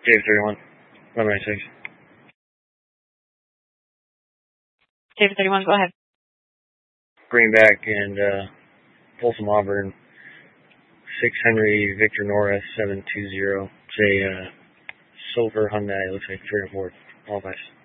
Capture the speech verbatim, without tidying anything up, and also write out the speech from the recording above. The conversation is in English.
Dave thirty-one, eleven ninety-six. David thirty-one, go ahead. Greenback and uh, Folsom Auburn, six Henry Victor Norris, seven two zero. It's a uh, silver Hyundai, looks like three or four. All nice.